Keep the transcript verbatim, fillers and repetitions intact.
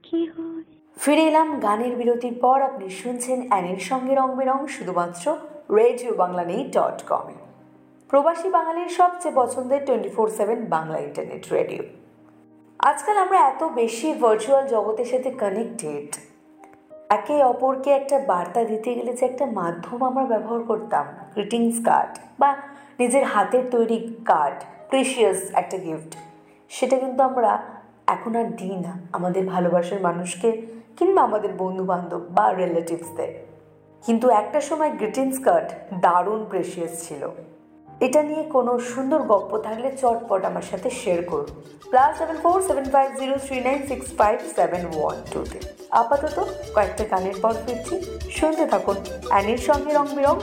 কি হয়। ফিরে এলাম গানের বিরতির পর। আপনি শুনছেন অ্যানির সঙ্গে রং বেরং, শুধুমাত্র রেডিও বাংলা নেই ডট কমে, প্রবাসী বাঙালির সবচেয়ে পছন্দের twenty four seven Bangla internet radio. আজকাল আমরা এত বেশি ভার্চুয়াল জগতের সাথে কানেক্টেড, একে অপরকে একটা বার্তা দিতে গেলে যে একটা মাধ্যম আমরা ব্যবহার করতাম, গ্রিটিংস কার্ড বা নিজের হাতের তৈরি কার্ড, প্রিশিয়াস একটা গিফট, সেটা কিন্তু আমরা এখন আর দিই না আমাদের ভালোবাসার মানুষকে কিংবা আমাদের বন্ধু বান্ধব বা রিলেটিভসদের। কিন্তু একটা সময় গ্রিটিংস কার্ড দারুণ প্রেশিয়াস ছিল। এটা নিয়ে কোনো সুন্দর গল্প থাকলে চটপট আমার সাথে শেয়ার করুন plus seven four seven five zero three nine six five seven one টুতে। আপাতত কয়েকটা গানের পর ফিরছি, শুনতে থাকুন অ্যানির সঙ্গে রং বেরং,